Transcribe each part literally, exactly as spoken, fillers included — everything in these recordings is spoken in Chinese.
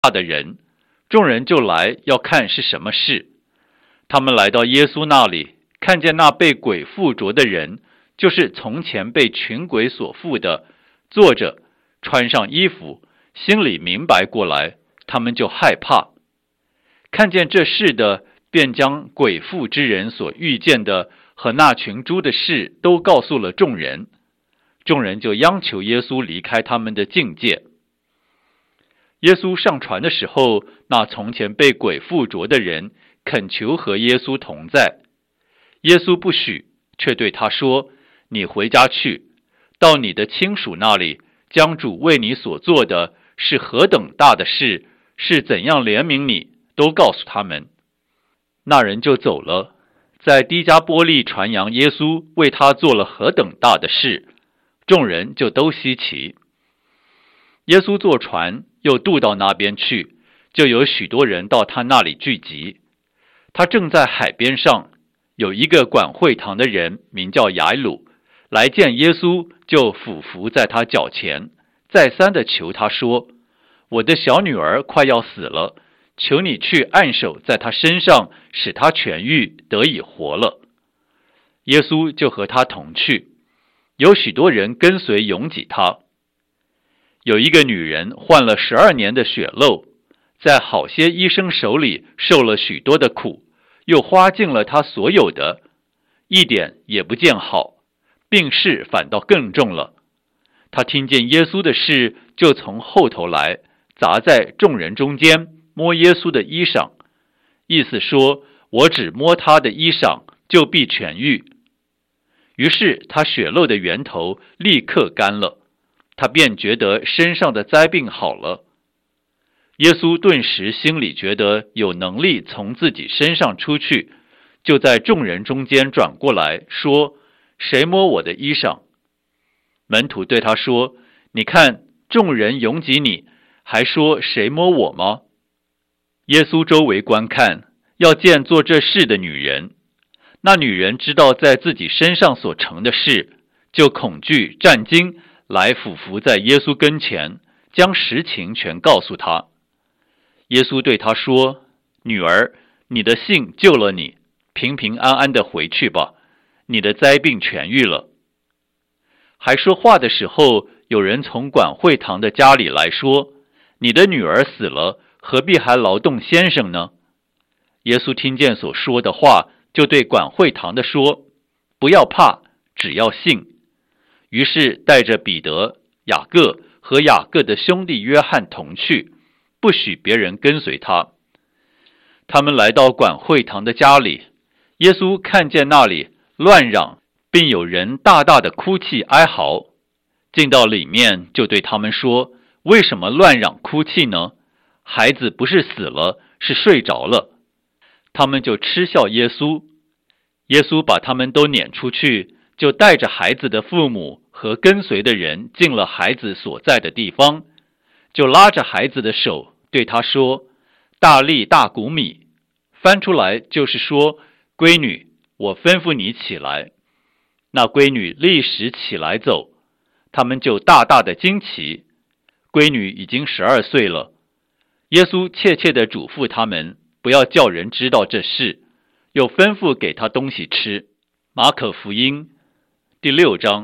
大的人，众人就来要看是什么事。他们来到耶稣那里，看见那被鬼附着的人，就是从前被群鬼所附的，坐着，穿上衣服，心里明白过来，他们就害怕。看见这事的，便将鬼附之人所遇见的和那群猪的事都告诉了众人。众人就央求耶稣离开他们的境界。耶稣上船的时候，那从前被鬼附着的人恳求和耶稣同在。耶稣不许，却对他说：你回家去，到你的亲属那里，将主为你所做的是何等大的事，是怎样怜悯你，都告诉他们。那人就走了，在低加波利传扬耶稣为他做了何等大的事，众人就都稀奇。耶稣坐船又渡到那边去，就有许多人到他那里聚集。他正在海边上，有一个管会堂的人名叫雅鲁，来见耶稣，就俯伏在他脚前，再三的求他说：我的小女儿快要死了，求你去按手在他身上，使他痊愈，得以活了。耶稣就和他同去，有许多人跟随拥挤他。有一个女人患了十二年的血漏，在好些医生手里受了许多的苦，又花尽了她所有的，一点也不见好，病势反倒更重了。她听见耶稣的事，就从后头来，砸在众人中间，摸耶稣的衣裳，意思说：我只摸他的衣裳，就必痊愈。于是他血漏的源头立刻干了，他便觉得身上的灾病好了。耶稣顿时心里觉得有能力从自己身上出去，就在众人中间转过来说：谁摸我的衣裳？门徒对他说：你看众人拥挤你，还说谁摸我吗？耶稣周围观看，要见做这事的女人。那女人知道在自己身上所成的事，就恐惧战惊，来俯伏在耶稣跟前，将实情全告诉他。耶稣对他说：女儿，你的信救了你，平平安安的回去吧，你的灾病痊愈了。还说话的时候，有人从管会堂的家里来说：你的女儿死了，何必还劳动先生呢？耶稣听见所说的话，就对管会堂的说：不要怕，只要信。于是带着彼得、雅各和雅各的兄弟约翰同去，不许别人跟随他。他们来到管会堂的家里，耶稣看见那里乱嚷，并有人大大的哭泣哀嚎，进到里面，就对他们说：为什么乱嚷哭泣呢？孩子不是死了，是睡着了。他们就嗤笑耶稣。耶稣把他们都撵出去，就带着孩子的父母和跟随的人进了孩子所在的地方，就拉着孩子的手，对他说：大利大古米，翻出来就是说：闺女，我吩咐你起来。那闺女立时起来走，他们就大大的惊奇。闺女已经十二岁了。耶稣切切地嘱咐他们，不要叫人知道这事，又吩咐给他东西吃。马可福音第六章。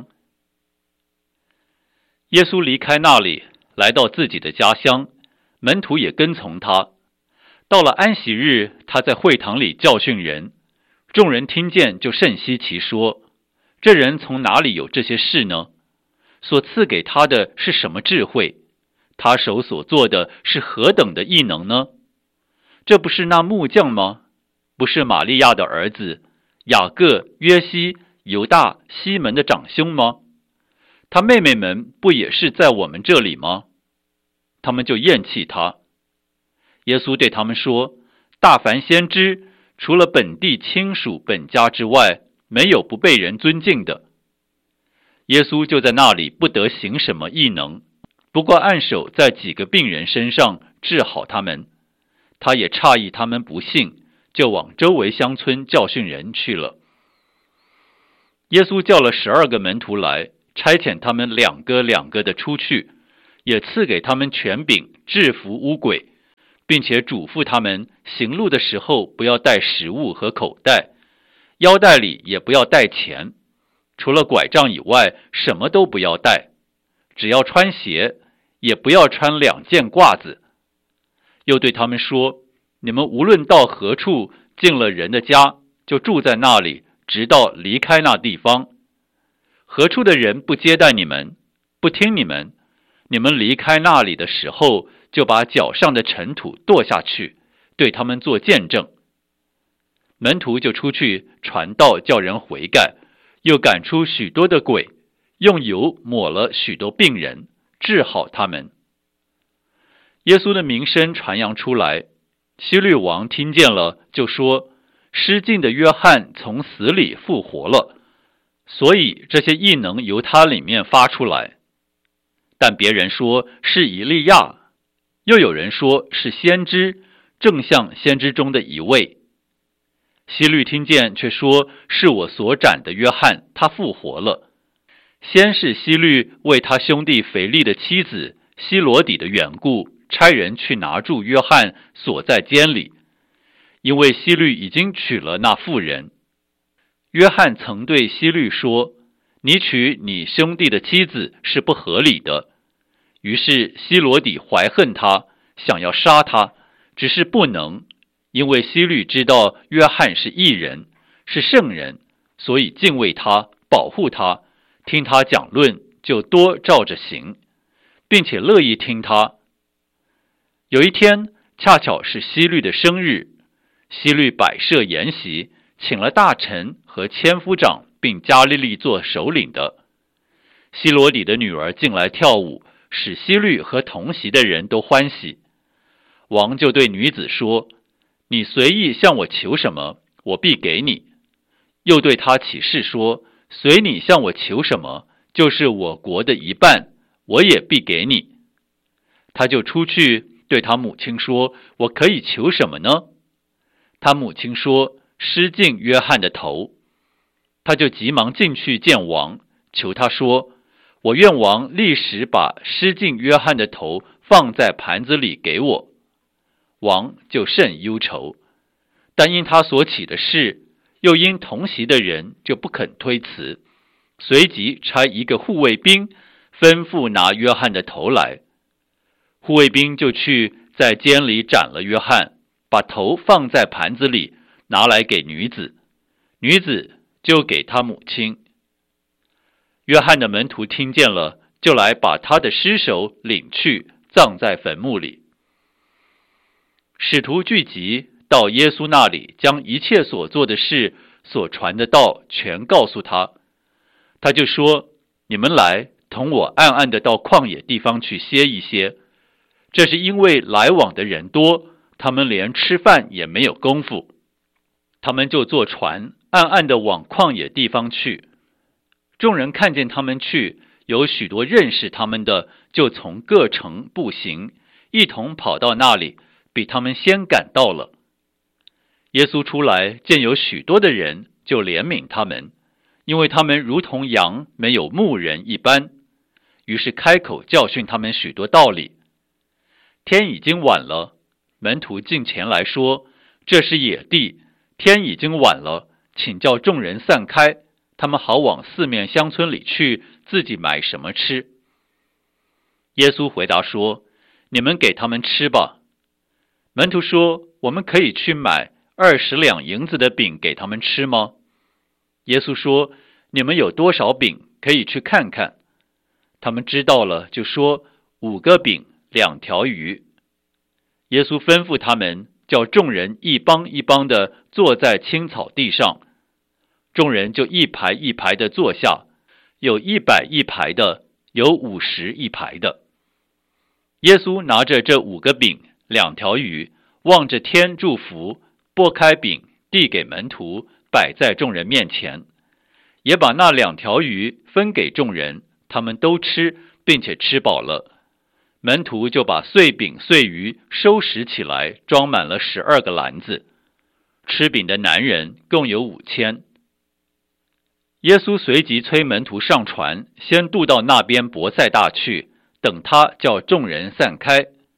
耶稣离开那里，来到自己的家乡，门徒也跟从他。到了安息日，他在会堂里教训人，众人听见就甚稀奇，说：这人从哪里有这些事呢？所赐给他的是什么智慧？他手所做的是何等的异能呢？这不是那木匠吗？不是玛利亚的儿子雅各、约西、犹大、西门的长兄吗？他妹妹们不也是在我们这里吗？他们就厌弃他。耶稣对他们说：大凡先知，除了本地亲属本家之外，没有不被人尊敬的。耶稣就在那里不得行什么异能，不过按手在几个病人身上治好他们。他也诧异他们不信，就往周围乡村教训人去了。耶稣叫了十二个门徒来，差遣他们两个两个的出去，也赐给他们权柄制服污鬼， 并且嘱咐他们行路的时候不要带食物和口袋，腰带里也不要带钱，除了拐杖以外什么都不要带，只要穿鞋，也不要穿两件褂子。又对他们说，你们无论到何处进了人的家，就住在那里，直到离开那地方。何处的人不接待你们，不听你们，你们离开那里的时候，就把脚上的尘土跺下去，对他们做见证。门徒就出去传道，叫人悔改，又赶出许多的鬼，用油抹了许多病人，治好他们。耶稣的名声传扬出来，希律王听见了，就说，失禁的约翰从死里复活了，所以这些异能由他里面发出来。但别人说是以利亚，又有人说是先知，正像先知中的一位。希律听见却说，是我所斩的约翰，他复活了。先是希律为他兄弟腓力的妻子希罗底的缘故，差人去拿住约翰，锁在监里，因为希律已经娶了那妇人。约翰曾对希律说，你娶你兄弟的妻子是不合理的。于是希罗底怀恨他，想要杀他，只是不能，因为希律知道约翰是义人，是圣人，所以敬畏他，保护他，听他讲论，就多照着行，并且乐意听他。有一天，恰巧是希律的生日，希律摆设筵席，请了大臣和千夫长，并加利利做首领的。希罗底的女儿进来跳舞，使希律和同席的人都欢喜。王就对女子说，你随意向我求什么，我必给你。又对他起誓说，随你向我求什么，就是我国的一半，我也必给你。他就出去对他母亲说，我可以求什么呢？他母亲说，失禁约翰的头。他就急忙进去见王，求他说，我愿王立时把失禁约翰的头放在盘子里给我。王就甚忧愁，但因他所起的事，又因同席的人，就不肯推辞，随即差一个护卫兵吩咐拿约翰的头来。护卫兵就去在监里斩了约翰，把头放在盘子里，拿来给女子，女子就给他母亲。约翰的门徒听见了，就来把他的尸首领去，葬在坟墓里。使徒聚集到耶稣那里，将一切所做的事、所传的道全告诉他。他就说，你们来同我暗暗的到旷野地方去歇一歇。这是因为来往的人多，他们连吃饭也没有功夫。他们就坐船，暗暗的往旷野地方去。众人看见他们去，有许多认识他们的，就从各城步行，一同跑到那里，比他们先赶到了。耶稣出来，见有许多的人，就怜悯他们，因为他们如同羊没有牧人一般。于是开口教训他们许多道理。天已经晚了，门徒进前来说，这是野地，天已经晚了，请叫众人散开，他们好往四面乡村里去，自己买什么吃。耶稣回答说，你们给他们吃吧。门徒说，我们可以去买二十两银子的饼给他们吃吗？耶稣说，你们有多少饼，可以去看看。他们知道了，就说，五个饼，两条鱼。耶稣吩咐他们，叫众人一帮一帮的坐在青草地上。众人就一排一排的坐下，有一百一排的，有五十一排的。耶稣拿着这五个饼，两条鱼，望着天祝福，拨开饼，递给门徒，摆在众人面前，也把那两条鱼分给众人，他们都吃，并且吃饱了。门徒就把碎饼碎鱼收拾起来，装满了十二个篮子。吃饼的男人共有五千。耶稣随即催门徒上船，先渡到那边伯赛大去，等他叫众人散开。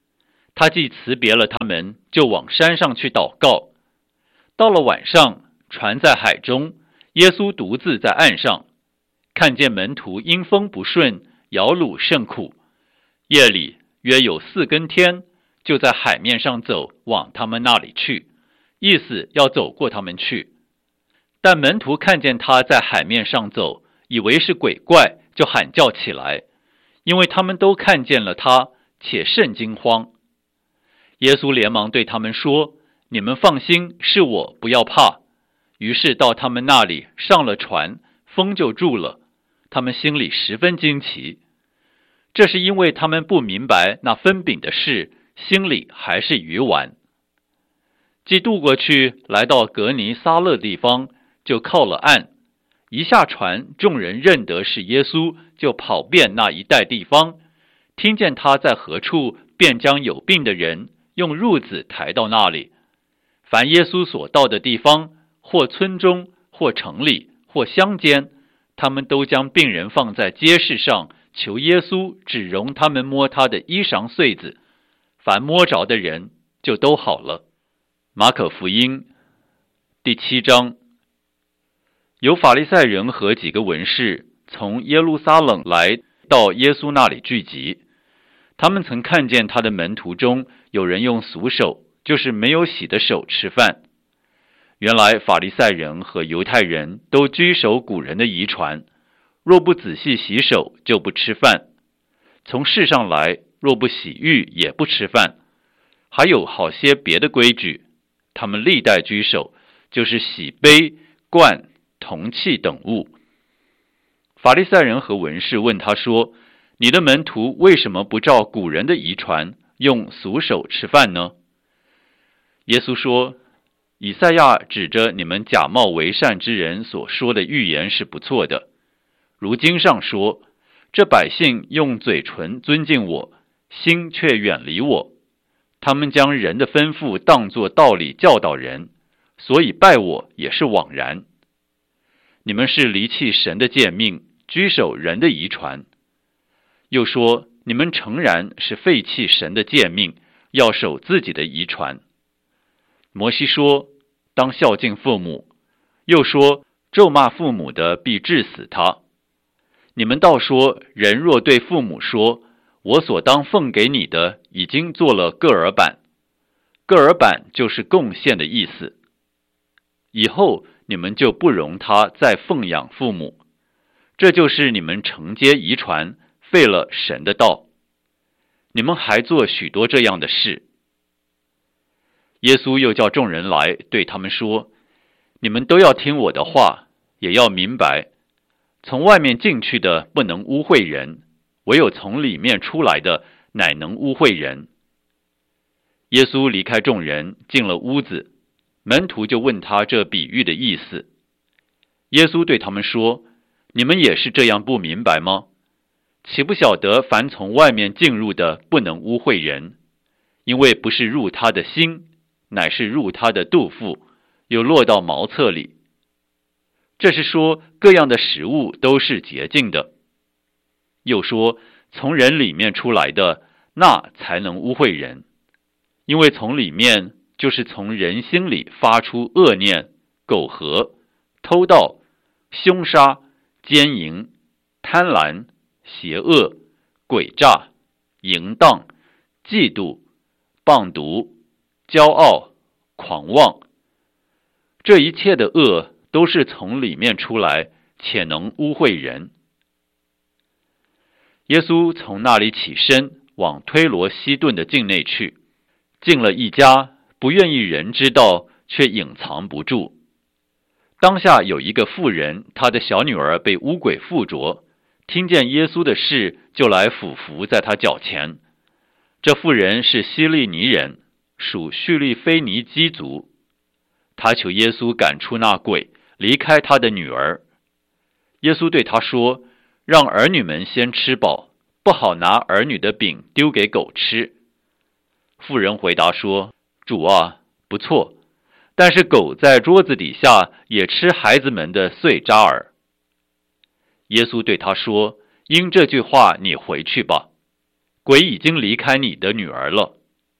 他既辞别了他们，就往山上去祷告。到了晚上，船在海中，耶稣独自在岸上，看见门徒因风不顺，摇橹甚苦。夜里约有四更天，就在海面上走，往他们那里去，意思要走过他们去。但门徒看见他在海面上走，以为是鬼怪，就喊叫起来，因为他们都看见了他，且甚惊慌。耶稣连忙对他们说：你们放心，是我，不要怕。于是到他们那里，上了船，风就住了。他们心里十分惊奇，这是因为他们不明白那分饼的事，心里还是愚顽。既渡过去，来到革尼撒勒地方，就靠了岸。一下船，众人认得是耶稣，就跑遍那一带地方，听见他在何处，便将有病的人用褥子抬到那里。凡耶稣所到的地方，或村中，或城里，或乡间，他们都将病人放在街市上，求耶稣只容他们摸他的衣裳穗子，凡摸着的人就都好了。马可福音第七章。有法利赛人和几个文士从耶路撒冷来到耶稣那里聚集，他们曾看见他的门徒中有人用俗手，就是没有洗的手吃饭。原来法利赛人和犹太人都居守古人的遗传，若不仔细洗手，就不吃饭。从世上来，若不洗浴，也不吃饭。还有好些别的规矩，他们历代居守，就是洗杯、罐、铜器等物。法利赛人和文士问他说：你的门徒为什么不照古人的遗传，用俗手吃饭呢？耶稣说：以赛亚指着你们假冒为善之人所说的预言是不错的。如经上说：这百姓用嘴唇尊敬我，心却远离我。他们将人的吩咐当作道理教导人，所以拜我也是枉然。你们是离弃神的诫命，居守人的遗传。又说：你们诚然是废弃神的诫命，要守自己的遗传。摩西说：当孝敬父母，又说：咒骂父母的必治死他。你们倒说：人若对父母说：我所当奉给你的已经做了个耳板，个耳板就是贡献的意思，以后你们就不容他再奉养父母，这就是你们承接遗传，废了神的道。你们还做许多这样的事。耶稣又叫众人来，对他们说：你们都要听我的话，也要明白，从外面进去的不能污秽人，唯有从里面出来的乃能污秽人。耶稣离开众人，进了屋子，门徒就问他这比喻的意思。耶稣对他们说：你们也是这样不明白吗？岂不晓得凡从外面进入的不能污秽人，因为不是入他的心，乃是入他的肚腹，又落到茅厕里。这是说各样的食物都是洁净的。又说从人里面出来的，那才能污秽人，因为从里面就是从人心里发出恶念、苟合、偷盗、凶杀、奸淫、贪婪、邪恶、诡诈、淫荡、嫉妒、谤毒、骄傲、狂妄。这一切的恶都是从里面出来，且能污秽人。耶稣从那里起身，往推罗西顿的境内去，进了一家，不愿意人知道，却隐藏不住。当下有一个妇人，她的小女儿被污鬼附着，听见耶稣的事，就来俯伏在他脚前。这妇人是希利尼人，属叙利非尼基族。他求耶稣赶出那鬼，离开他的女儿。耶稣对他说：让儿女们先吃饱，不好拿儿女的饼丢给狗吃。妇人回答说：主啊，不错，但是狗在桌子底下也吃孩子们的碎渣儿。耶稣对他说：因这句话你回去吧，鬼已经离开你的女儿了。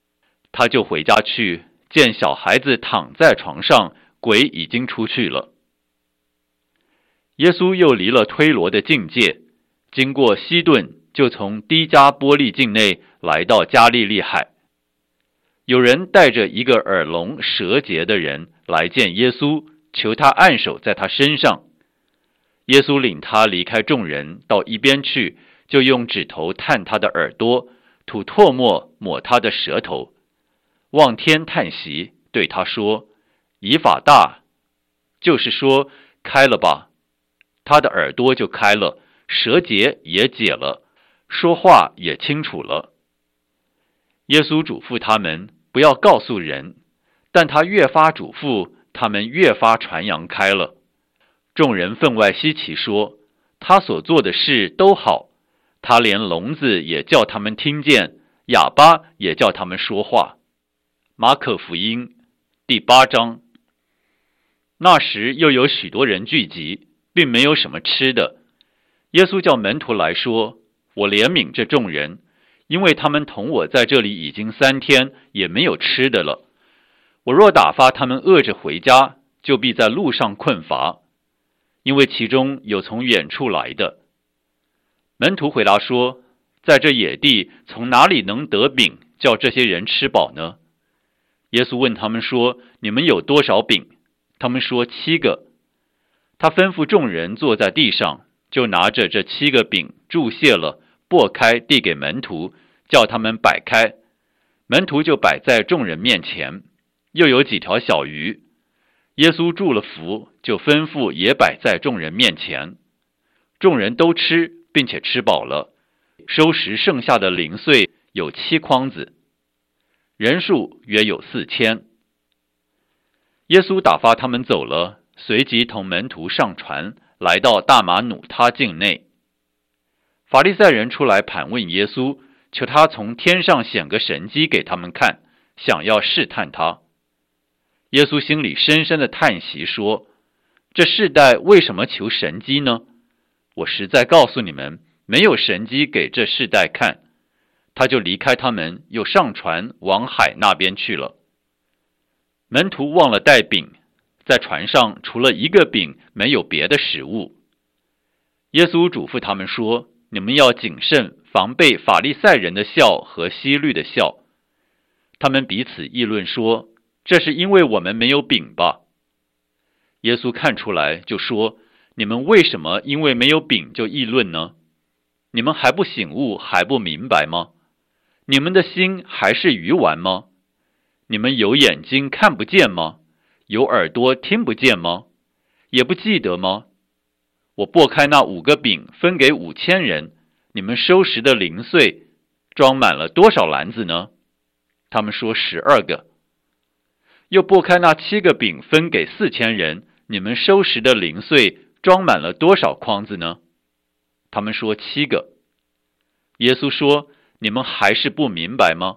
他就回家去，见小孩子躺在床上，鬼已经出去了。耶稣又离了推罗的境界，经过西顿，就从低加波利境内来到加利利海。有人带着一个耳聋舌结的人来见耶稣，求他按手在他身上。耶稣领他离开众人，到一边去，就用指头探他的耳朵，吐唾沫抹他的舌头，望天叹息，对他说：以法大，就是说开了吧。他的耳朵就开了，舌结也解了，说话也清楚了。耶稣嘱咐他们不要告诉人，但他越发嘱咐，他们越发传扬开了。众人分外稀奇，说他所做的事都好，他连聋子也叫他们听见，哑巴也叫他们说话。马可福音第八章。那时又有许多人聚集，并没有什么吃的。耶稣叫门徒来说：我怜悯这众人，因为他们同我在这里已经三天，也没有吃的了。我若打发他们饿着回家，就必在路上困乏，因为其中有从远处来的。门徒回答说：在这野地，从哪里能得饼，叫这些人吃饱呢？耶稣问他们说：你们有多少饼？他们说七个。他吩咐众人坐在地上，就拿着这七个饼注谢了，擘开递给门徒，叫他们摆开。门徒就摆在众人面前。又有几条小鱼，耶稣祝了福，就吩咐也摆在众人面前。众人都吃，并且吃饱了，收拾剩下的零碎有七筐子，人数约有四千。耶稣打发他们走了，随即同门徒上船，来到大马努他境内。法利赛人出来盘问耶稣，求他从天上显个神迹给他们看，想要试探他。耶稣心里深深的叹息说：这世代为什么求神迹呢？我实在告诉你们，没有神迹给这世代看。他就离开他们，又上船往海那边去了。门徒忘了带饼，在船上除了一个饼，没有别的食物。耶稣嘱咐他们说：你们要谨慎，防备法利赛人的笑和希律的笑。他们彼此议论说：这是因为我们没有饼吧？耶稣看出来，就说：你们为什么因为没有饼就议论呢？你们还不醒悟，还不明白吗？你们的心还是鱼丸吗？你们有眼睛看不见吗？有耳朵听不见吗？也不记得吗？我擘开那五个饼分给五千人，你们收拾的零碎装满了多少篮子呢？他们说十二个。又擘开那七个饼分给四千人，你们收拾的零碎装满了多少筐子呢？他们说七个。耶稣说：你们还是不明白吗？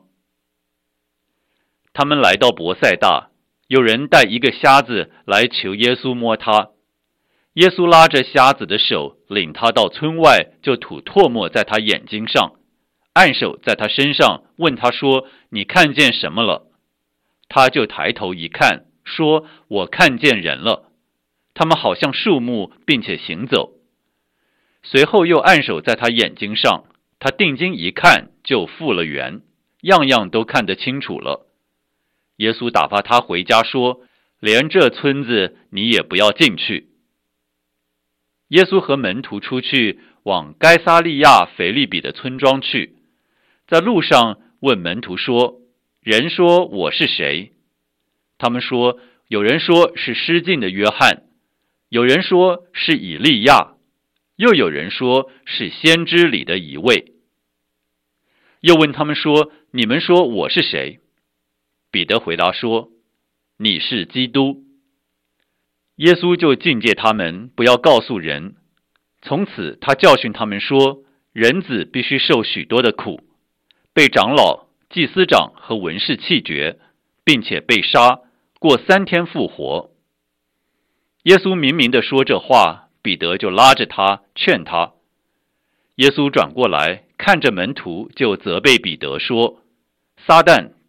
他们来到伯赛大，有人带一个瞎子来求耶稣摸他。耶稣拉着瞎子的手，领他到村外，就吐唾沫在他眼睛上，按手在他身上，问他说：你看见什么了？他就抬头一看，说：我看见人了，他们好像树木，并且行走。随后又按手在他眼睛上，他定睛一看，就复了原，样样都看得清楚了。耶稣打发他回家说：连这村子你也不要进去。耶稣和门徒出去，往该撒利亚腓利比的村庄去，在路上问门徒说：人说我是谁？他们说：有人说是失禁的约翰，有人说是以利亚，又有人说是先知里的一位。又问他们说：你们说我是谁？彼得回答说：你是基督。耶稣就禁戒他们不要告诉人。从此他教训他们说：人子必须受许多的苦，被长老、祭司长和文士弃绝，并且被杀，过三天复活。耶稣明明地说这话，彼得就拉着他劝他。耶稣转过来看着门徒，就责备彼得说：撒旦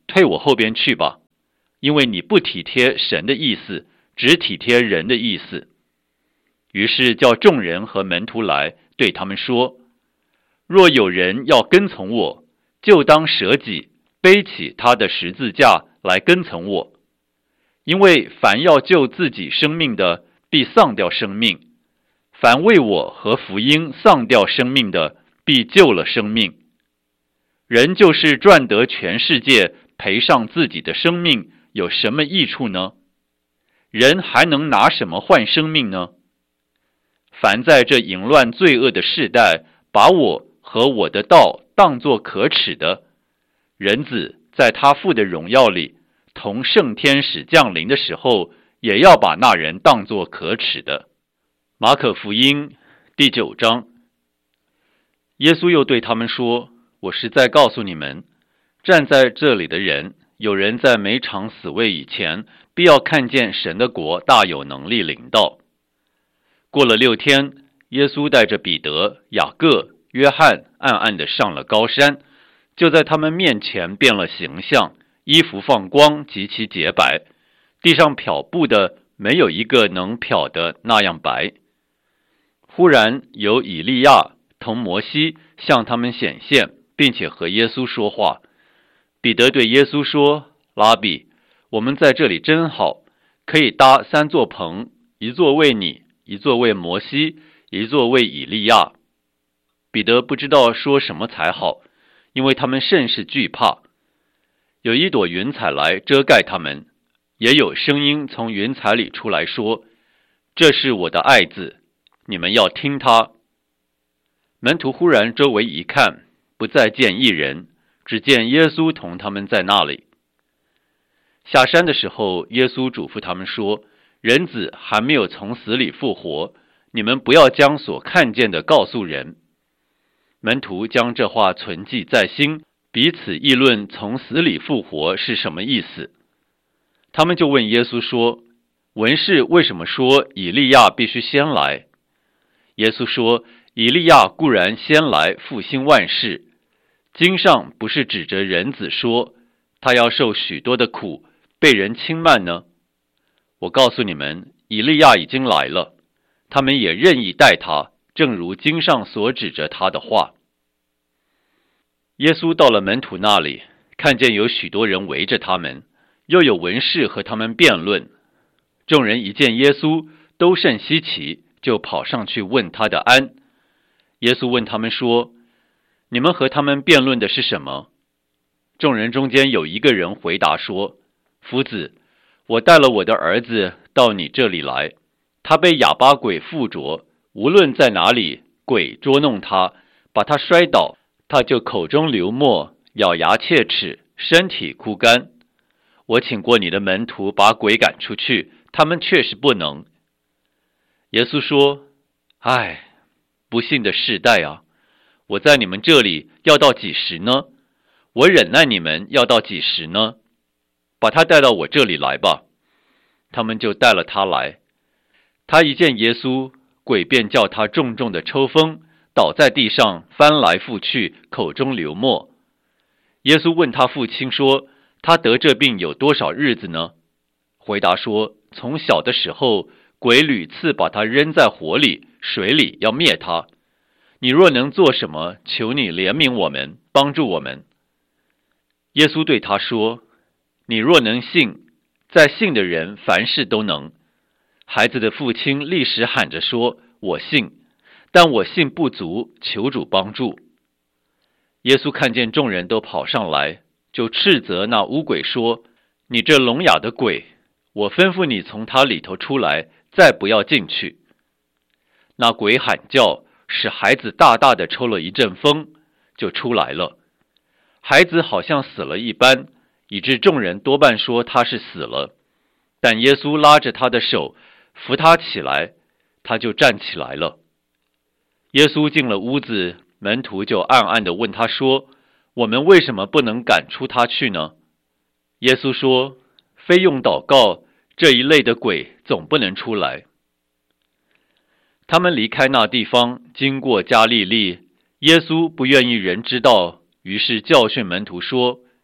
退我后边去吧，因为你不体贴神的意思，只体贴人的意思。”于是叫众人和门徒来，对他们说：“若有人要跟从我，就当舍己，背起他的十字架来跟从我。因为凡要救自己生命的，必丧掉生命；凡为我和福音丧掉生命的，必救了生命。人就是赚得全世界，赔上自己的生命，有什么益处呢？人还能拿什么换生命呢？凡在这淫乱罪恶的世代，把我和我的道当作可耻的，人子在他父的荣耀里，同圣天使降临的时候，也要把那人当作可耻的。”马可福音第九章。耶稣又对他们说：“我实在告诉你们，站在这里的人，有人在没尝死味以前，必要看见神的国大有能力临到。”过了六天，耶稣带着彼得、雅各、约翰暗暗地上了高山，就在他们面前变了形象，衣服放光，极其洁白，地上漂布的没有一个能漂的那样白。忽然有以利亚同摩西向他们显现，并且和耶稣说话。彼得对耶稣说：“拉比，我们在这里真好，可以搭三座棚，一座为你，一座为摩西，一座为以利亚。”彼得不知道说什么才好，因为他们甚是惧怕。有一朵云彩来遮盖他们，也有声音从云彩里出来说：“这是我的爱子，你们要听他。”门徒忽然周围一看，不再见一人，只见耶稣同他们在那里。下山的时候，耶稣嘱咐他们说：“人子还没有从死里复活，你们不要将所看见的告诉人。”门徒将这话存记在心，彼此议论从死里复活是什么意思。他们就问耶稣说：“文士为什么说以利亚必须先来？”耶稣说：“以利亚固然先来复兴万事，经上不是指着人子说，他要受许多的苦，被人轻慢呢？我告诉你们，以利亚已经来了，他们也任意待他，正如经上所指着他的话。”耶稣到了门徒那里，看见有许多人围着他们，又有文士和他们辩论。众人一见耶稣，都甚稀奇，就跑上去问他的安。耶稣问他们说：“你们和他们辩论的是什么？”众人中间有一个人回答说：“夫子，我带了我的儿子到你这里来，他被哑巴鬼附着，无论在哪里，鬼捉弄他，把他摔倒，他就口中流沫，咬牙切齿，身体枯干。我请过你的门徒把鬼赶出去，他们确实不能。”耶稣说：“唉，不幸的世代啊！我在你们这里要到几时呢？我忍耐你们要到几时呢？把他带到我这里来吧。”他们就带了他来。他一见耶稣，鬼便叫他重重的抽风，倒在地上，翻来覆去，口中流沫。耶稣问他父亲说：“他得这病有多少日子呢？”回答说：“从小的时候，鬼屡次把他扔在火里、水里，要灭他。你若能做什么，求你怜悯我们，帮助我们。”耶稣对他说：“你若能信，在信的人凡事都能。”孩子的父亲立时喊着说：“我信，但我信不足，求主帮助。”耶稣看见众人都跑上来，就斥责那污鬼说：“你这聋哑的鬼，我吩咐你从他里头出来，再不要进去。”那鬼喊叫，使孩子大大的抽了一阵风，就出来了。孩子好像死了一般，以致众人多半说他是死了。但耶稣拉着他的手，扶他起来，他就站起来了。耶稣进了屋子，门徒就暗暗地问他说：“我们为什么不能赶出他去呢？”耶稣说：“非用祷告，这一类的鬼总不能出来。”他们离开那地方，经过加利利，耶稣不愿意人知道，于是教训门徒说：“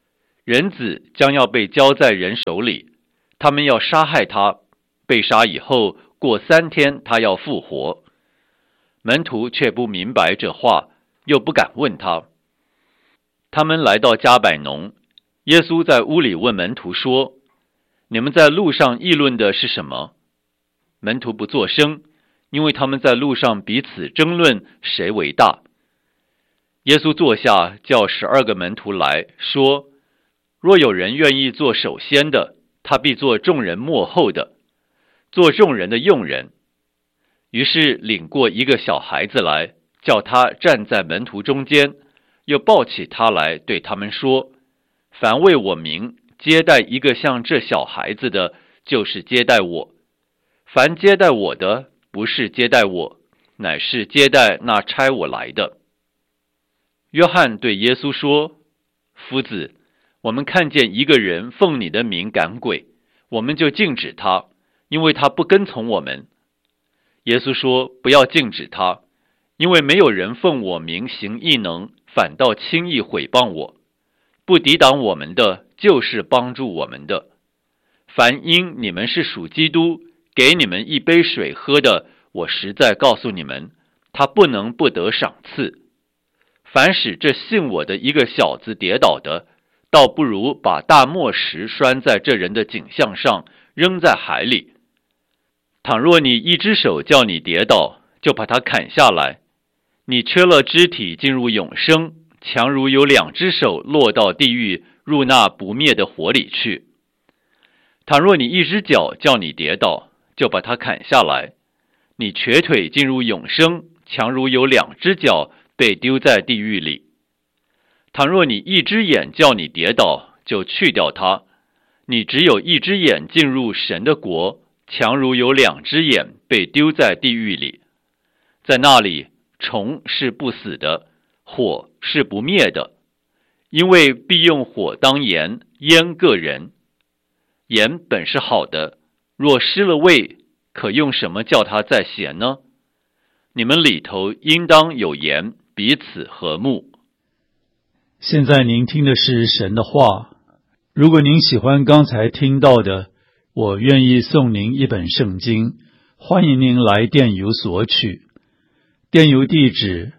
人子将要被交在人手里，他们要杀害他，被杀以后，过三天他要复活。门徒却不明白这话，又不敢问他。他们来到迦百农，耶稣在屋里问门徒说：你们在路上议论的是什么？门徒不作声，因为他们在路上彼此争论谁为大。耶稣坐下，叫十二个门徒来说：若有人愿意做首先的，他必做众人末后的，做众人的用人。于是领过一个小孩子来，叫他站在门徒中间，又抱起他来，对他们说：凡为我名接待一个像这小孩子的，就是接待我；凡接待我的，不是接待我，乃是接待那差我来的。约翰对耶稣说：夫子，我们看见一个人奉你的名赶鬼，我们就禁止他，因为他不跟从我们。耶稣说：不要禁止他，因为没有人奉我名行异能，反倒轻易毁谤我。不抵挡我们的，就是帮助我们的。凡因你们是属基督，给你们一杯水喝的，我实在告诉你们，他不能不得赏赐。凡使这信我的一个小子跌倒的，倒不如把大磨石拴在这人的颈项上，扔在海里。倘若你一只手叫你跌倒，就把它砍下来。你缺了肢体进入永生，强如有两只手落到地狱，入那不灭的火里去。倘若你一只脚叫你跌倒，就把它砍下来。你瘸腿进入永生，强如有两只脚被丢在地狱里。倘若你一只眼叫你跌倒，就去掉它。你只有一只眼进入神的国，强如有两只眼被丢在地狱里。在那里，虫是不死的，火是不灭的，因为必用火当盐，腌个人。盐本是好的，若失了味，可用什么叫它再咸呢？你们里头应当有盐，彼此和睦。 现在您听的是神的话。如果您喜欢刚才听到的，我愿意送您一本圣经，欢迎您来电邮索取。电邮地址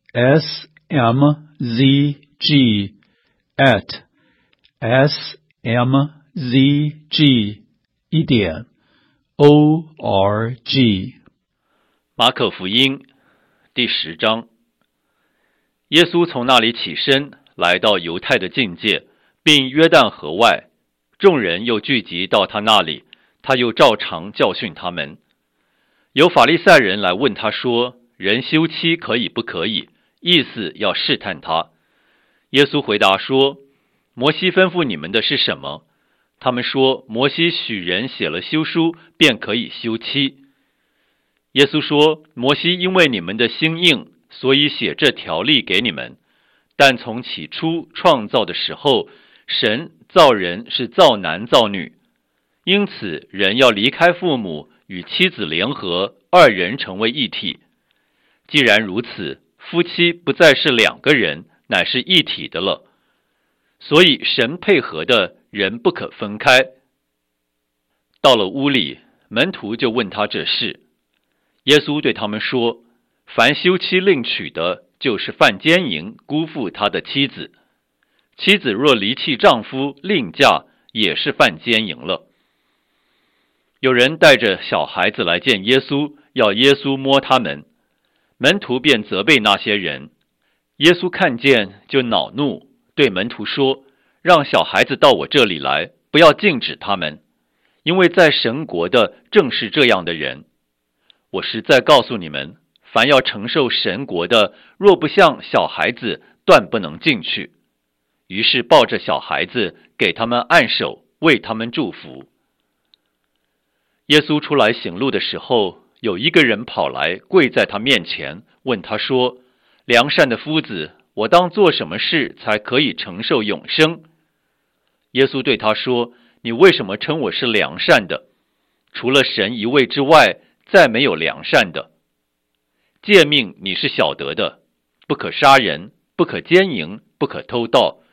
s m z g at s m z g 一点 o r g。 马可福音第十章。耶稣从那里起身，来到犹太的境界，并约旦河外，众人又聚集到他那里，他又照常教训他们。有法利赛人来问他说：人休妻可以不可以？意思要试探他。耶稣回答说：摩西吩咐你们的是什么？他们说：摩西许人写了休书，便可以休妻。耶稣说：摩西因为你们的心硬，所以写这条例给你们。但从起初创造的时候，神造人是造男造女，因此人要离开父母，与妻子联合，二人成为一体。既然如此，夫妻不再是两个人，乃是一体的了。所以神配合的，人不可分开。到了屋里，门徒就问他这事。耶稣对他们说：凡休妻另娶的，就是犯奸淫，辜负他的妻子。妻子若离弃丈夫另嫁，也是犯奸淫了。有人带着小孩子来见耶稣，要耶稣摸他们。门徒便责备那些人。耶稣看见，就恼怒，对门徒说：让小孩子到我这里来，不要禁止他们，因为在神国的正是这样的人。我实在告诉你们，凡要承受神国的，若不像小孩子，断不能进去。于是抱着小孩子，给他们按手，为他们祝福。耶稣出来行路的时候，有一个人跑来，跪在他面前，问他说：良善的夫子，我当做什么事才可以承受永生？耶稣对他说：你为什么称我是良善的？除了神一位之外，再没有良善的。诫命你是晓得的，不可杀人，不可奸淫，不可偷盗，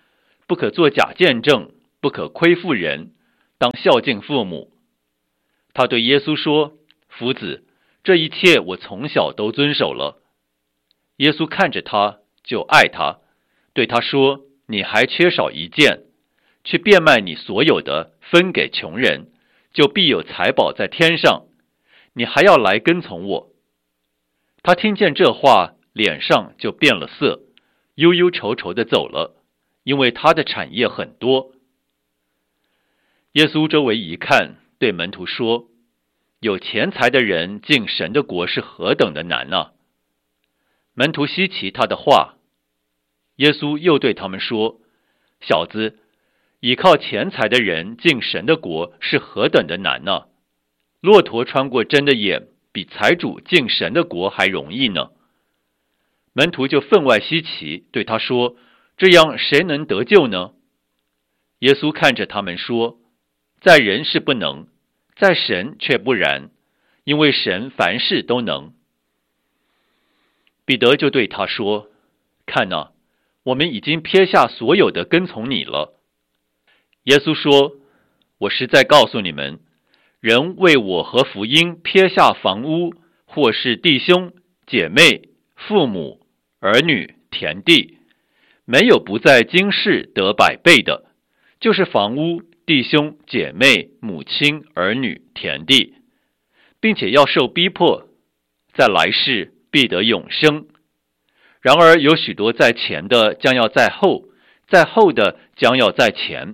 不可作假见证，不可亏负人，当孝敬父母。他对耶稣说：夫子，这一切我从小都遵守了。耶稣看着他，就爱他，对他说：你还缺少一件，去变卖你所有的，分给穷人，就必有财宝在天上。你还要来跟从我。他听见这话，脸上就变了色，忧忧愁愁地走了，因为他的产业很多。耶稣周围一看，对门徒说：有钱财的人进神的国是何等的难啊！门徒稀奇他的话。耶稣又对他们说：小子，倚靠钱财的人进神的国是何等的难呢？骆驼穿过针的眼，比财主进神的国还容易呢。门徒就分外稀奇，对他说：这样谁能得救呢？耶稣看着他们说：在人是不能，在神却不然，因为神凡事都能。彼得就对他说：看哪，我们已经撇下所有的跟从你了。耶稣说：我实在告诉你们，人为我和福音撇下房屋，或是弟兄、姐妹、父母、儿女、田地，没有不在今世得百倍的，就是房屋、弟兄、姐妹、母亲、儿女、田地，并且要受逼迫，在来世必得永生。然而有许多在前的将要在后，在后的将要在前。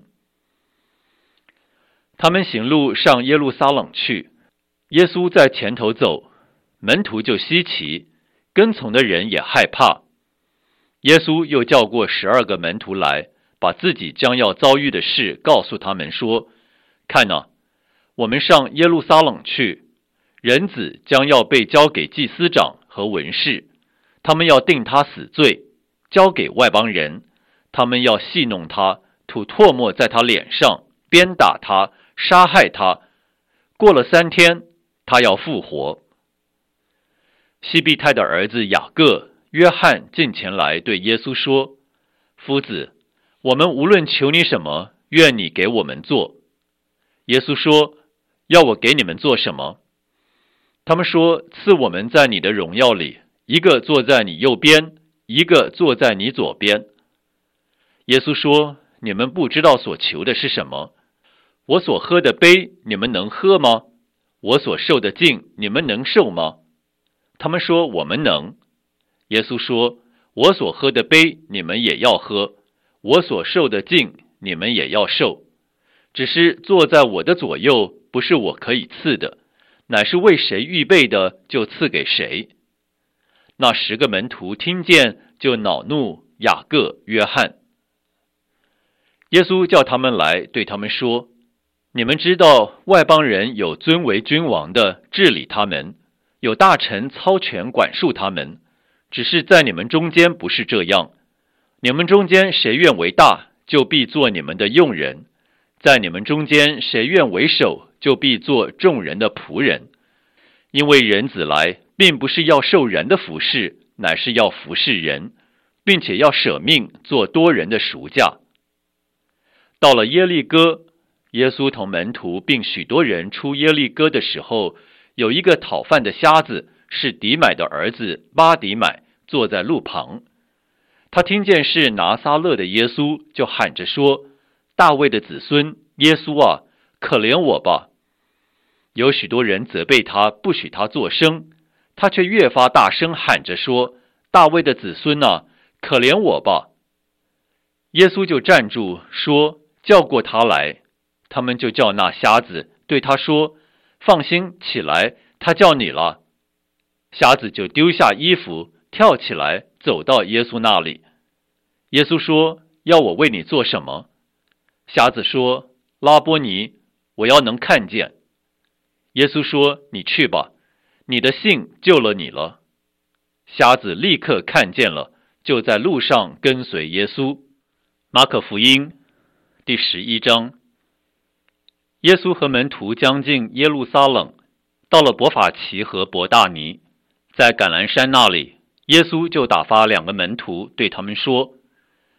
他们行路上耶路撒冷去，耶稣在前头走，门徒就稀奇，跟从的人也害怕。耶稣又叫过十二个门徒来，把自己将要遭遇的事告诉他们说：看哪，我们上耶路撒冷去，人子将要被交给祭司长和文士，他们要定他死罪，交给外邦人，他们要戏弄他，吐唾沫在他脸上，鞭打他，杀害他。过了三天，他要复活。西庇太的儿子雅各、约翰进前来对耶稣说：夫子，我们无论求你什么，愿你给我们做。耶稣说：要我给你们做什么？他们说：赐我们在你的荣耀里，一个坐在你右边，一个坐在你左边。耶稣说：你们不知道所求的是什么。我所喝的杯，你们能喝吗？我所受的浸，你们能受吗？他们说：我们能。耶稣说：我所喝的杯，你们也要喝；我所受的浸，你们也要受。只是坐在我的左右，不是我可以赐的，乃是为谁预备的，就赐给谁。那十个门徒听见，就恼怒雅各、约翰。耶稣叫他们来，对他们说：你们知道外邦人有尊为君王的治理他们，有大臣操权管束他们，只是在你们中间不是这样。你们中间谁愿为大，就必做你们的用人；在你们中间谁愿为首，就必做众人的仆人。因为人子来，并不是要受人的服侍，乃是要服侍人，并且要舍命做多人的赎价。到了耶利哥，耶稣同门徒并许多人出耶利哥的时候，有一个讨饭的瞎子，是底买的儿子巴底买，坐在路旁。他听见是拿撒勒的耶稣，就喊着说：大卫的子孙耶稣啊，可怜我吧。有许多人责备他，不许他作声，他却越发大声喊着说：大卫的子孙啊，可怜我吧。耶稣就站住说：叫过他来。他们就叫那瞎子，对他说：放心，起来，他叫你了。瞎子就丢下衣服，跳起来，走到耶稣那里。耶稣说：要我为你做什么？瞎子说：拉波尼，我要能看见。耶稣说：你去吧，你的信救了你了。瞎子立刻看见了，就在路上跟随耶稣。马可福音第十一章。耶稣和门徒将近耶路撒冷，到了伯法其和伯大尼，在橄榄山那里，耶稣就打发两个门徒，对他们说：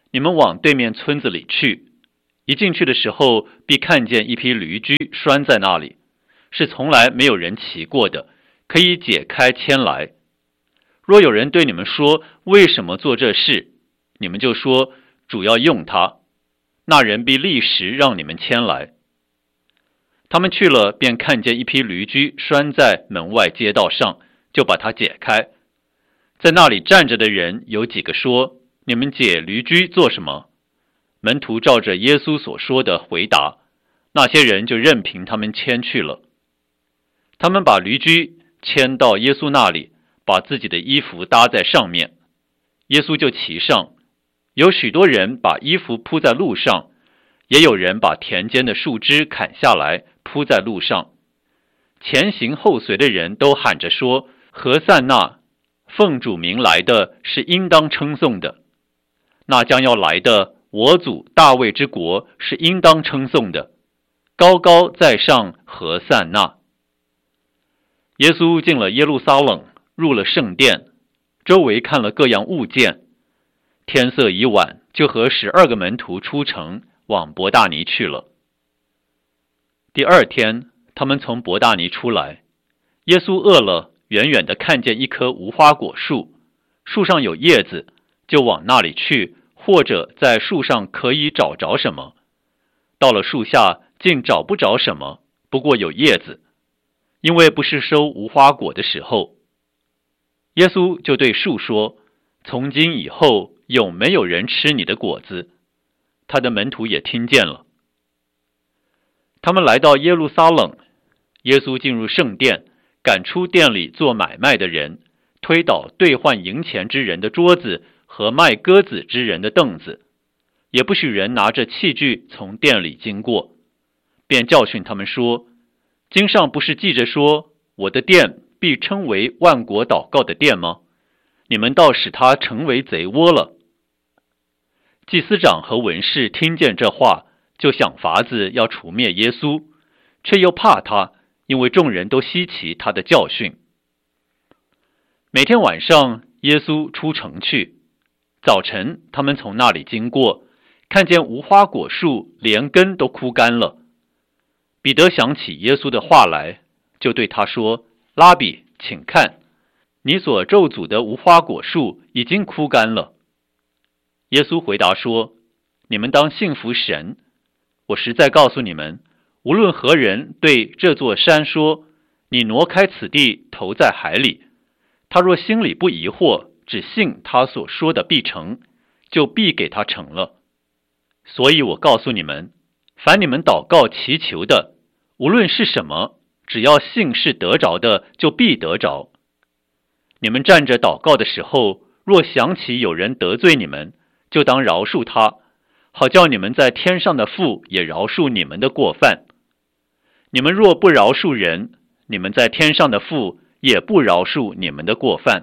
你们往对面村子里去。一进去的时候，必看见一匹驴驹拴在那里，是从来没有人骑过的，可以解开牵来。若有人对你们说，为什么做这事，你们就说，主要用它，那人必立时让你们牵来。他们去了，便看见一匹驴驹拴在门外街道上，就把它解开。在那里站着的人有几个说，你们解驴驹做什么？门徒照着耶稣所说的回答，那些人就任凭他们牵去了。他们把驴驹牵到耶稣那里，把自己的衣服搭在上面，耶稣就骑上。有许多人把衣服铺在路上，也有人把田间的树枝砍下来铺在路上。前行后随的人都喊着说，何塞那，奉主名来的是应当称颂的，那将要来的我祖大卫之国是应当称颂的，高高在上，何塞那。耶稣进了耶路撒冷，入了圣殿，周围看了各样物件。天色已晚，就和十二个门徒出城，往伯大尼去了。第二天，他们从伯大尼出来，耶稣饿了，远远地看见一棵无花果树，树上有叶子，就往那里去，或者在树上可以找着什么。到了树下，竟找不着什么，不过有叶子，因为不是收无花果的时候。耶稣就对树说，从今以后永没有人吃你的果子。他的门徒也听见了。他们来到耶路撒冷，耶稣进入圣殿，赶出店里做买卖的人，推倒兑换银钱之人的桌子和卖鸽子之人的凳子，也不许人拿着器具从店里经过，便教训他们说，经上不是记着说，我的殿必称为万国祷告的殿吗？你们倒使它成为贼窝了。祭司长和文士听见这话，就想法子要除灭耶稣，却又怕他，因为众人都稀奇他的教训。每天晚上，耶稣出城去，早晨他们从那里经过，看见无花果树连根都枯干了。彼得想起耶稣的话来，就对他说，拉比，请看，你所咒诅的无花果树已经枯干了。耶稣回答说，你们当信服神，我实在告诉你们，无论何人对这座山说，你挪开此地投在海里，他若心里不疑惑，只信他所说的必成，就必给他成了。所以我告诉你们，凡你们祷告祈求的，无论是什么，只要信是得着的，就必得着。你们站着祷告的时候，若想起有人得罪你们，就当饶恕他，好叫你们在天上的父也饶恕你们的过犯。你们若不饶恕人，你们在天上的父也不饶恕你们的过犯。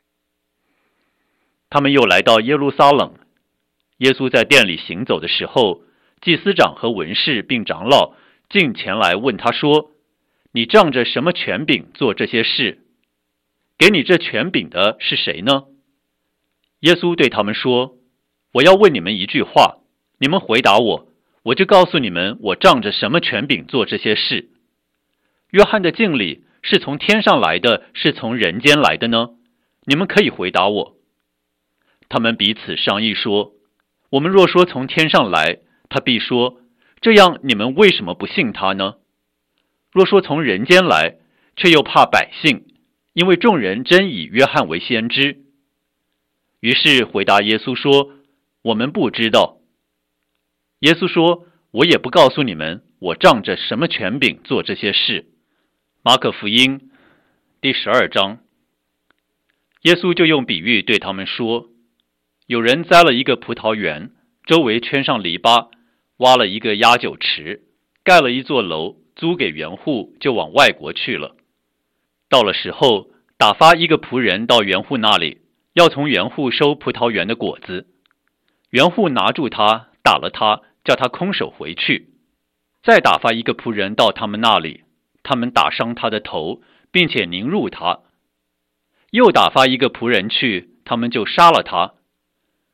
他们又来到耶路撒冷，耶稣在殿里行走的时候，祭司长和文士并长老进前来问他说，你仗着什么权柄做这些事？给你这权柄的是谁呢？耶稣对他们说，我要问你们一句话，你们回答我，我就告诉你们，我仗着什么权柄做这些事。约翰的敬礼是从天上来的，是从人间来的呢？你们可以回答我。他们彼此商议说，我们若说从天上来，他必说，这样你们为什么不信他呢？若说从人间来，却又怕百姓，因为众人真以约翰为先知。于是回答耶稣说，我们不知道。耶稣说，我也不告诉你们，我仗着什么权柄做这些事。马可福音第十二章，耶稣就用比喻对他们说，有人栽了一个葡萄园，周围圈上篱笆，挖了一个压酒池，盖了一座楼，租给园户，就往外国去了。到了时候，打发一个仆人到园户那里，要从园户收葡萄园的果子。园户拿住他，打了他，叫他空手回去。再打发一个仆人到他们那里，他们打伤他的头，并且凌辱他。又打发一个仆人去，他们就杀了他。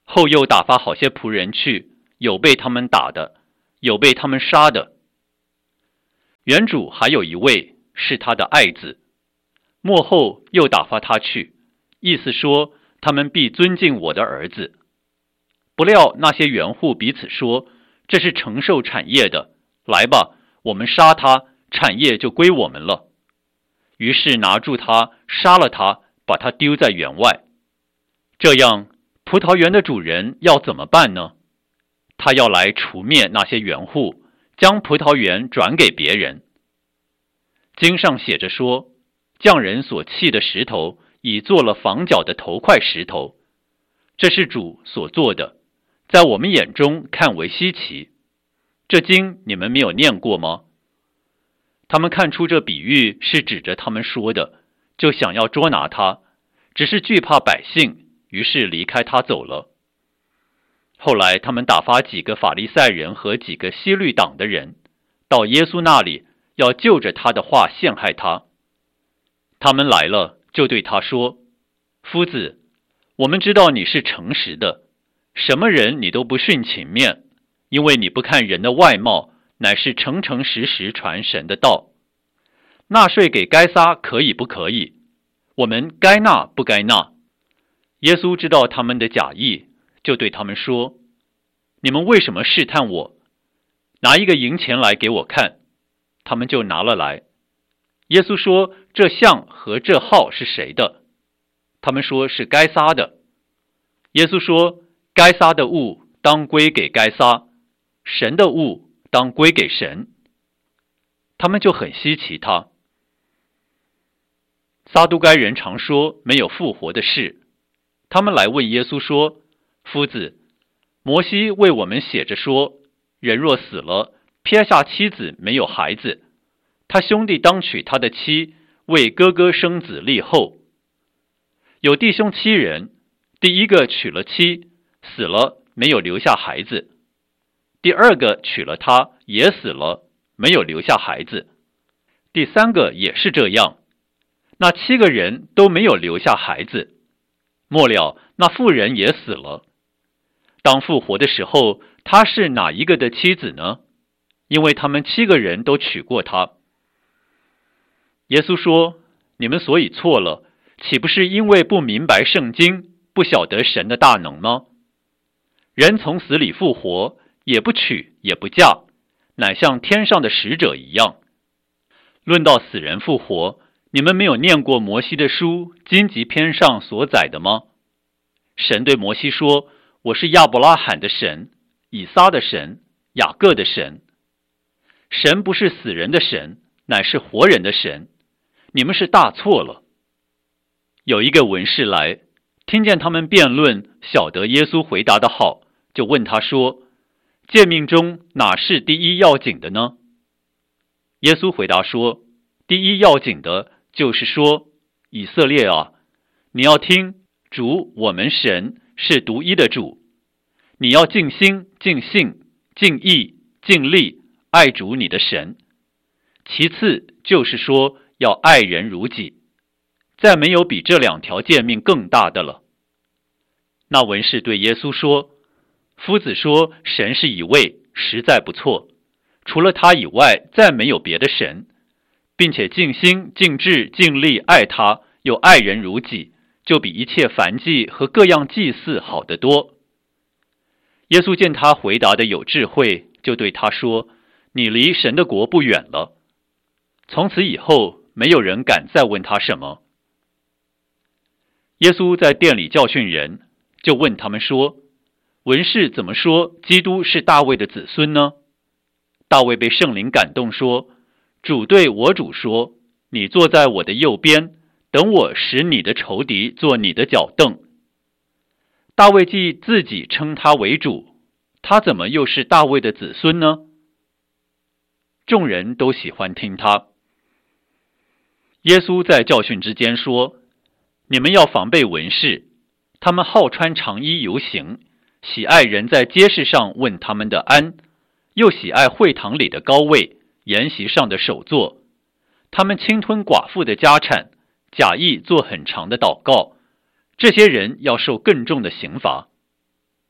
后又打发好些仆人去，有被他们打的，有被他们杀的。原主还有一位是他的爱子，末后又打发他去，意思说他们必尊敬我的儿子。不料那些园户彼此说，这是承受产业的，来吧，我们杀他，产业就归我们了。于是拿住他，杀了他，把他丢在园外。这样，葡萄园的主人要怎么办呢？他要来除灭那些园户，将葡萄园转给别人。经上写着说，匠人所砌的石头，已做了房角的头块石头，这是主所做的，在我们眼中看为稀奇。这经你们没有念过吗？他们看出这比喻是指着他们说的，就想要捉拿他，只是惧怕百姓，于是离开他走了。后来他们打发几个法利赛人和几个希律党的人到耶稣那里，要就着他的话陷害他。他们来了，就对他说，夫子，我们知道你是诚实的，什么人你都不徇情面，因为你不看人的外貌，乃是诚诚实实传神的道。纳税给该撒可以不可以？我们该纳不该纳？耶稣知道他们的假意，就对他们说，你们为什么试探我？拿一个银钱来给我看。他们就拿了来。耶稣说，这像和这号是谁的？他们说是该撒的。耶稣说，该撒的物当归给该撒，神的物当归给神。他们就很稀奇他。撒都该人常说没有复活的事，他们来问耶稣说，夫子，摩西为我们写着说，人若死了，撇下妻子没有孩子，他兄弟当娶他的妻，为哥哥生子立后。有弟兄七人，第一个娶了妻，死了，没有留下孩子；第二个娶了她，也死了，没有留下孩子；第三个也是这样。那七个人都没有留下孩子。末了，那妇人也死了。当复活的时候，她是哪一个的妻子呢？因为他们七个人都娶过她。耶稣说，你们所以错了，岂不是因为不明白圣经，不晓得神的大能吗？人从死里复活，也不娶也不嫁，乃像天上的使者一样。论到死人复活，你们没有念过摩西的书荆棘篇上所载的吗？神对摩西说，我是亚伯拉罕的神，以撒的神，雅各的神。神不是死人的神，乃是活人的神。你们是大错了。有一个文士来，听见他们辩论，晓得耶稣回答的好，就问他说，诫命中哪是第一要紧的呢？耶稣回答说，第一要紧的就是说，以色列啊，你要听，主我们神是独一的主，你要尽心尽性尽意尽力爱主你的神。其次就是说，要爱人如己，再没有比这两条诫命更大的了。那文士对耶稣说，夫子说神是一位，实在不错，除了他以外，再没有别的神，并且尽心尽智尽力爱他，又爱人如己，就比一切燔祭和各样祭祀好得多。耶稣见他回答的有智慧，就对他说，你离神的国不远了。从此以后，没有人敢再问他什么。耶稣在殿里教训人，就问他们说，文士怎么说基督是大卫的子孙呢？大卫被圣灵感动说，主对我主说，你坐在我的右边，等我使你的仇敌做你的脚凳。大卫既自己称他为主，他怎么又是大卫的子孙呢？众人都喜欢听他。耶稣在教训之间说，你们要防备文士，他们好穿长衣游行，喜爱人在街市上问他们的安，又喜爱会堂里的高位，筵席上的首座。他们侵吞寡妇的家产，假意做很长的祷告，这些人要受更重的刑罚。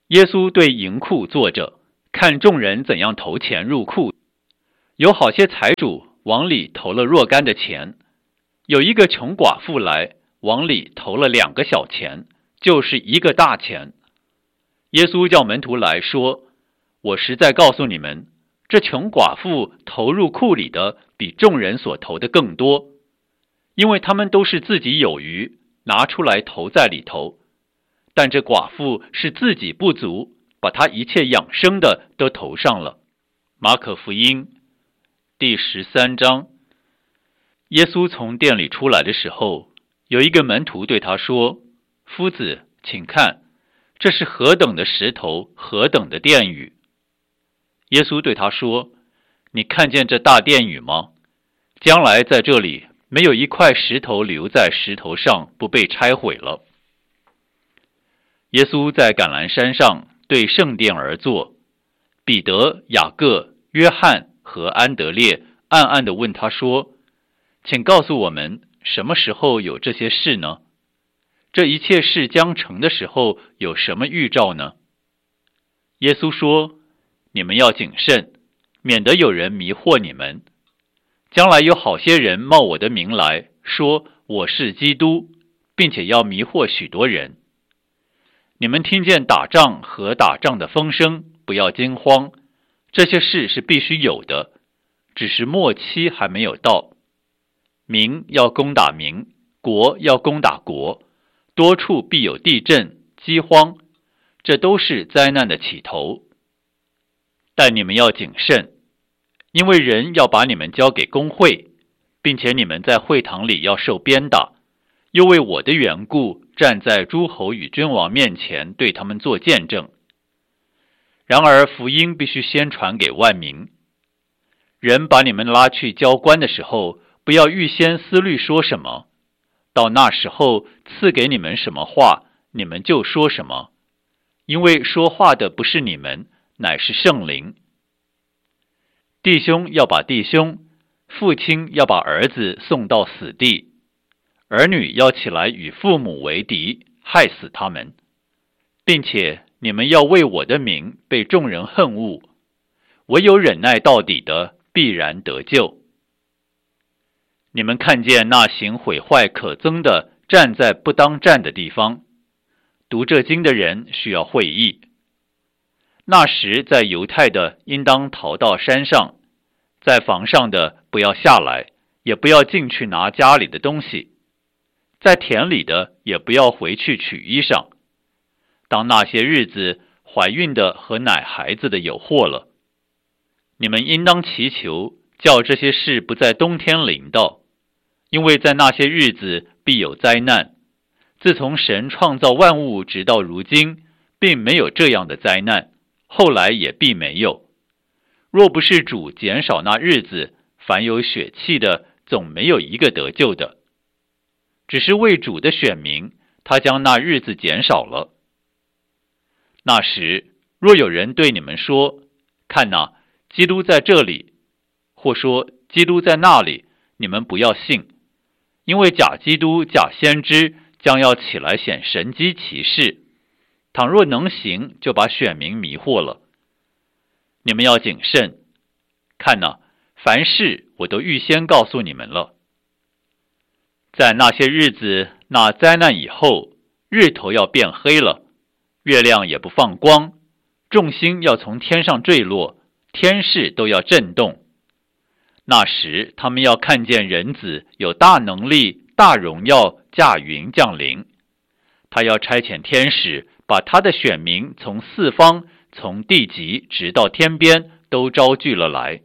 耶稣对银库坐着，看众人怎样投钱入库。有好些财主往里投了若干的钱，有一个穷寡妇来，往里投了两个小钱，就是一个大钱。耶稣叫门徒来说，我实在告诉你们，这穷寡妇投入库里的比众人所投的更多，因为他们都是自己有余，拿出来投在里头，但这寡妇是自己不足，把她一切养生的都投上了。马可福音第十三章。耶稣从店里出来的时候，有一个门徒对他说，夫子，请看，这是何等的石头，何等的殿宇。耶稣对他说，你看见这大殿宇吗？将来在这里没有一块石头留在石头上不被拆毁了。耶稣在橄榄山上对圣殿而坐，彼得、雅各、约翰和安德烈暗暗地问他说，请告诉我们，什么时候有这些事呢？这一切事将成的时候有什么预兆呢？耶稣说，你们要谨慎，免得有人迷惑你们。将来有好些人冒我的名来，说我是基督，并且要迷惑许多人。你们听见打仗和打仗的风声，不要惊慌，这些事是必须有的，只是末期还没有到。民要攻打民，国要攻打国，多处必有地震、饥荒，这都是灾难的起头。但你们要谨慎，因为人要把你们交给公会，并且你们在会堂里要受鞭打，又为我的缘故站在诸侯与君王面前对他们做见证。然而福音必须先传给万民。人把你们拉去交官的时候，不要预先思虑说什么，到那时候赐给你们什么话，你们就说什么，因为说话的不是你们，乃是圣灵。弟兄要把弟兄，父亲要把儿子送到死地，儿女要起来与父母为敌，害死他们，并且你们要为我的名被众人恨恶，唯有忍耐到底的必然得救。你们看见那行毁坏可憎的站在不当站的地方，读这经的人需要会意。那时在犹太的应当逃到山上，在房上的不要下来，也不要进去拿家里的东西，在田里的也不要回去取衣裳。当那些日子，怀孕的和奶孩子的有祸了。你们应当祈求，叫这些事不在冬天临到，因为在那些日子必有灾难。自从神创造万物直到如今，并没有这样的灾难，后来也必没有。若不是主减少那日子，凡有血气的总没有一个得救的。只是为主的选民，他将那日子减少了。那时，若有人对你们说，看哪，基督在这里，或说基督在那里，你们不要信，因为假基督、假先知将要起来显神机奇事，倘若能行，就把选民迷惑了。你们要谨慎，看哪，凡事我都预先告诉你们了。在那些日子，那灾难以后，日头要变黑了，月亮也不放光，众星要从天上坠落，天势都要震动。那时他们要看见人子有大能力、大荣耀驾云降临，他要差遣天使，把他的选民从四方，从地极直到天边都招聚了来。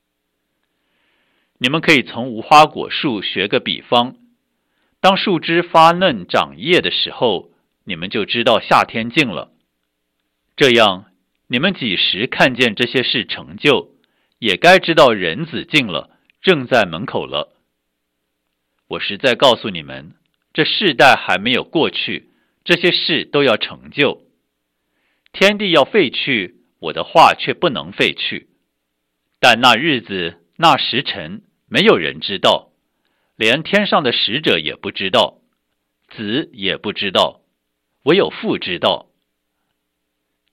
你们可以从无花果树学个比方，当树枝发嫩长叶的时候，你们就知道夏天近了。这样，你们几时看见这些事成就，也该知道人子近了，正在门口了。我实在告诉你们，这世代还没有过去，这些事都要成就。天地要废去，我的话却不能废去。但那日子，那时辰，没有人知道，连天上的使者也不知道，子也不知道，唯有父知道。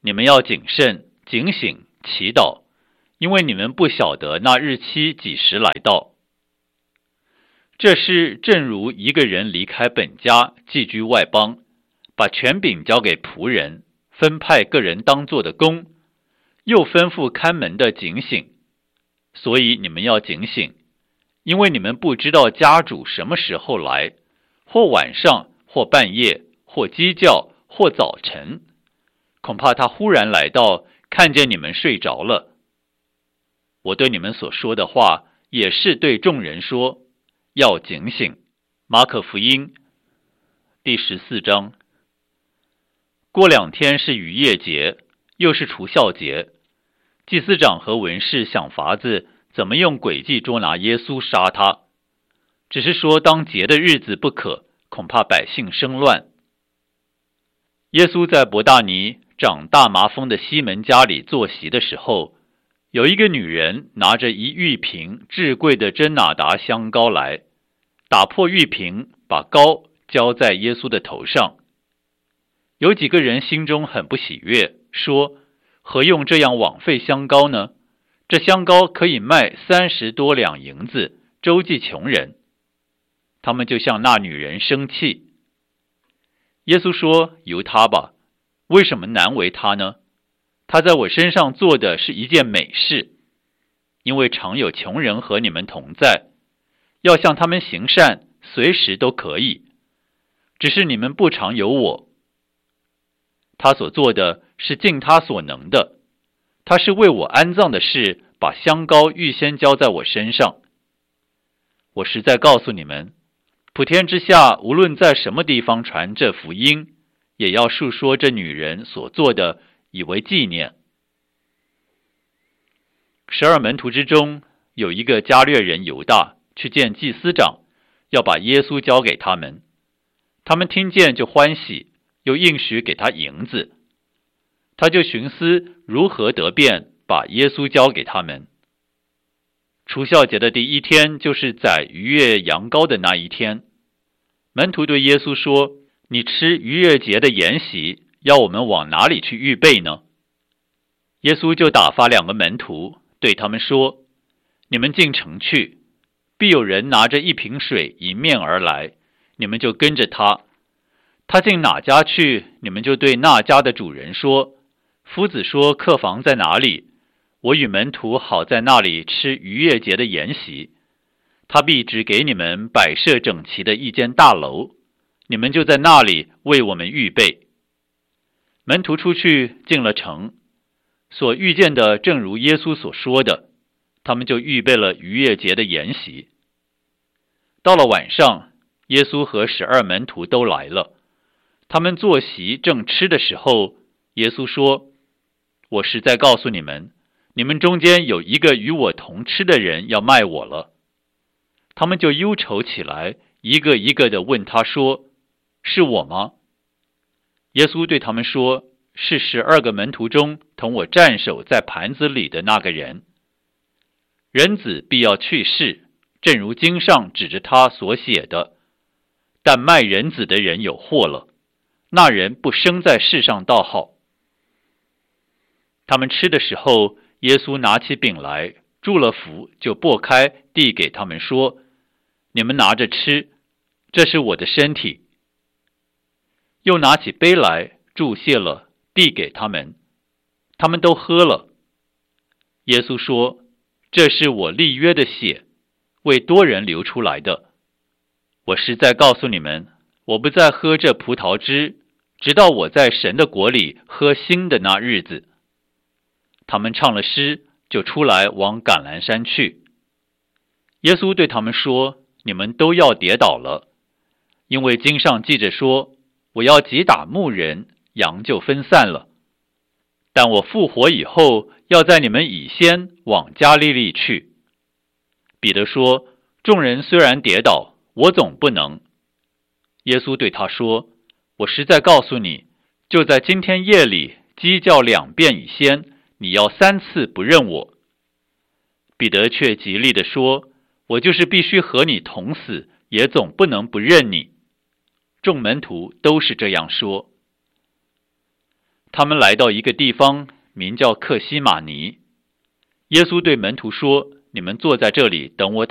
你们要谨慎、警醒、祈祷，因为你们不晓得那日期几时来到。这事正如一个人离开本家，寄居外邦，把权柄交给仆人，分派个人当做的工，又吩咐看门的警醒。所以你们要警醒，因为你们不知道家主什么时候来，或晚上，或半夜，或鸡叫，或早晨，恐怕他忽然来到，看见你们睡着了。我对你们所说的话，也是对众人说，要警醒。马可福音第十四章。过两天是逾越节，又是除酵节。祭司长和文士想法子怎么用诡计捉拿耶稣，杀他，只是说当节的日子不可，恐怕百姓生乱。耶稣在伯大尼长大麻风的西门家里坐席的时候，有一个女人拿着一玉瓶至贵的真哪达香膏来，打破玉瓶，把膏浇在耶稣的头上。有几个人心中很不喜悦，说，何用这样枉费香膏呢？这香膏可以卖三十多两银子，周济穷人。他们就向那女人生气。耶稣说，由他吧，为什么难为他呢？他在我身上做的是一件美事，因为常有穷人和你们同在，要向他们行善，随时都可以，只是你们不常有我。他所做的是尽他所能的，他是为我安葬的事，把香膏预先浇在我身上。我实在告诉你们，普天之下无论在什么地方传这福音，也要述说这女人所做的，以为纪念。十二门徒之中，有一个加略人犹大去见祭司长，要把耶稣交给他们。他们听见就欢喜，又应许给他银子。他就寻思如何得便把耶稣交给他们。除酵节的第一天，就是宰逾越羊羔的那一天。门徒对耶稣说，你吃逾越节的筵席，要我们往哪里去预备呢？耶稣就打发两个门徒，对他们说，你们进城去，必有人拿着一瓶水迎面而来，你们就跟着他。他进哪家去，你们就对那家的主人说，夫子说客房在哪里，我与门徒好在那里吃逾越节的筵席。他必只给你们摆设整齐的一间大楼，你们就在那里为我们预备。门徒出去进了城，所遇见的正如耶稣所说的，他们就预备了逾越节的筵席。到了晚上，耶稣和十二门徒都来了。他们坐席正吃的时候，耶稣说，我实在告诉你们，你们中间有一个与我同吃的人要卖我了。他们就忧愁起来，一个一个的问他说，是我吗？耶稣对他们说，是十二个门徒中同我站守在盘子里的那个人。人子必要去世，正如经上指着他所写的，但卖人子的人有祸了，那人不生在世上倒好。他们吃的时候，耶稣拿起饼来，祝了福，就擘开，递给他们说，你们拿着吃，这是我的身体。又拿起杯来，祝谢了，递给他们，他们都喝了。耶稣说，这是我立约的血，为多人流出来的。我实在告诉你们，我不再喝这葡萄汁，直到我在神的国里喝新的那日子。他们唱了诗，就出来往橄榄山去。耶稣对他们说，你们都要跌倒了，因为经上记着说，我要击打牧人，羊就分散了。但我复活以后，要在你们以先往加利利去。彼得说，众人虽然跌倒，我总不能。耶稣对他说，我实在告诉你，就在今天夜里，鸡叫两遍以先，你要三次不认我。彼得却极力地说，我就是必须和你同死，也总不能不认你。众门徒都是这样说。 他们来到一个地方，名叫克西马尼。耶稣对门徒说：“你们坐在这里，等我